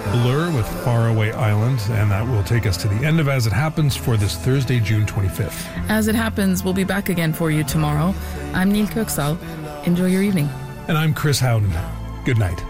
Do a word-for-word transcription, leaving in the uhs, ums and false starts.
Blur with Faraway Island, and that will take us to the end of As It Happens for this Thursday, June twenty-fifth. As It Happens, we'll be back again for you tomorrow. I'm Neil Kirksall. Enjoy your evening. And I'm Chris Howden. Good night.